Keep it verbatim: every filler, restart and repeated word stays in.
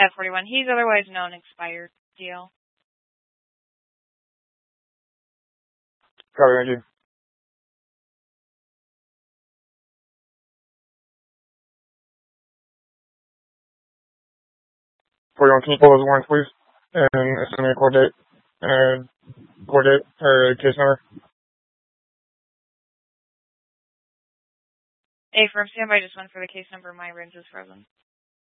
At forty-one. He's otherwise known expired deal. Copy, thank you. forty-one, can you pull those warrants, please? And send me a court date. And court date, or case number. A firm standby, just one for the case number. My range is frozen.